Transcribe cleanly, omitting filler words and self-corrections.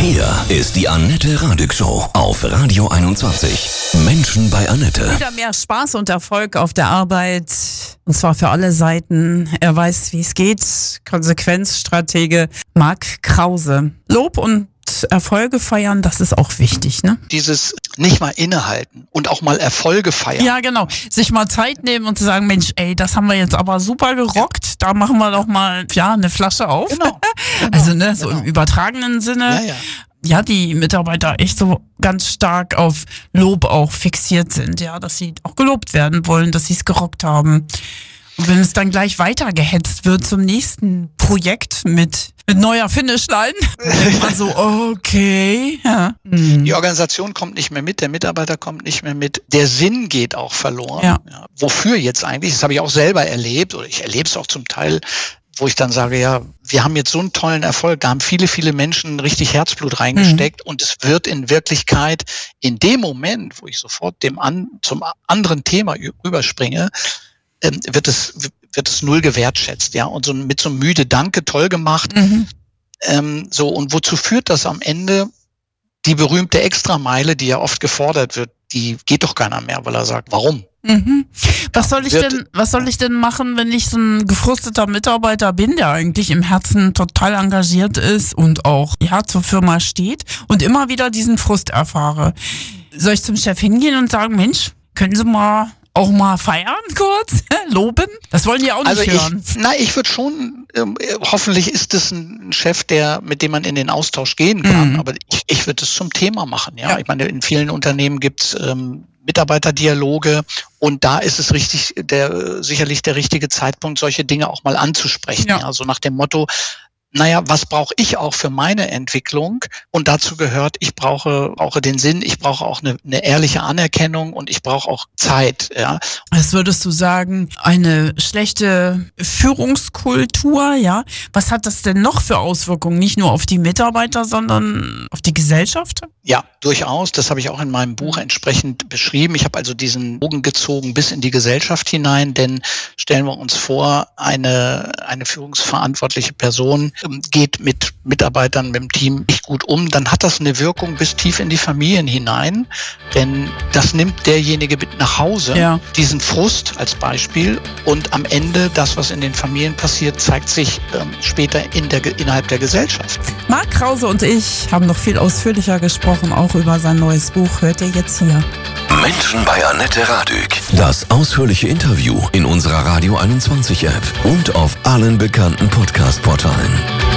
Hier ist die Annette Radig Show auf Radio 21. Menschen bei Annette. Wieder mehr Spaß und Erfolg auf der Arbeit. Und zwar für alle Seiten. Er weiß, wie es geht. Konsequenzstratege Marc Krause. Lob und Erfolge feiern, das ist auch wichtig, ne? Dieses nicht mal innehalten und auch mal Erfolge feiern. Ja, genau. Sich mal Zeit nehmen und zu sagen, Mensch, ey, das haben wir jetzt aber super gerockt. Ja. Da machen wir doch mal, eine Flasche auf. Genau. Also, so im übertragenen Sinne. Ja, die Mitarbeiter echt so ganz stark auf Lob auch fixiert sind, ja, dass sie auch gelobt werden wollen, dass sie es gerockt haben. Und wenn es dann gleich weitergehetzt wird zum nächsten Projekt mit neuer Finishline, denkt man so, okay. Ja. Die Organisation kommt nicht mehr mit, der Mitarbeiter kommt nicht mehr mit, der Sinn geht auch verloren. Ja. Ja, wofür jetzt eigentlich? Das habe ich auch selber erlebt, oder ich erlebe es auch zum Teil, wo ich dann sage, ja, wir haben jetzt so einen tollen Erfolg, da haben viele, viele Menschen richtig Herzblut reingesteckt und es wird in Wirklichkeit in dem Moment, wo ich sofort zum anderen Thema überspringe, wird es null gewertschätzt, ja, und so mit so müde Danke, toll gemacht. Und wozu führt das am Ende? Die berühmte Extrameile, die ja oft gefordert wird, die geht doch keiner mehr, weil er sagt, warum? Was soll ich denn machen, wenn ich so ein gefrusteter Mitarbeiter bin, der eigentlich im Herzen total engagiert ist und auch zur Firma steht und immer wieder diesen Frust erfahre? Soll ich zum Chef hingehen und sagen, Mensch, können Sie auch mal feiern kurz, loben? Das wollen die auch nicht hören. Ich würde schon, hoffentlich ist es ein Chef, mit dem man in den Austausch gehen kann, aber ich würde es zum Thema machen. Ja? Ich meine, in vielen Unternehmen gibt's Mitarbeiterdialoge und da ist es sicherlich der richtige Zeitpunkt, solche Dinge auch mal anzusprechen. Ja. Also nach dem Motto, was brauche ich auch für meine Entwicklung? Und dazu gehört, ich brauche den Sinn, ich brauche auch eine ehrliche Anerkennung und ich brauche auch Zeit. Ja. Was würdest du sagen, eine schlechte Führungskultur, ja? Was hat das denn noch für Auswirkungen? Nicht nur auf die Mitarbeiter, sondern auf die Gesellschaft? Ja, durchaus. Das habe ich auch in meinem Buch entsprechend beschrieben. Ich habe also diesen Bogen gezogen bis in die Gesellschaft hinein, denn stellen wir uns vor, eine führungsverantwortliche Person geht mit Mitarbeitern, mit dem Team nicht gut um, dann hat das eine Wirkung bis tief in die Familien hinein, denn das nimmt derjenige mit nach Hause, diesen Frust als Beispiel, und am Ende das, was in den Familien passiert, zeigt sich später innerhalb der Gesellschaft. Marc Krause und ich haben noch viel ausführlicher gesprochen, auch über sein neues Buch, hört ihr jetzt hier. Menschen bei Annette Radig. Das ausführliche Interview in unserer Radio 21 App und auf allen bekannten Podcast-Portalen.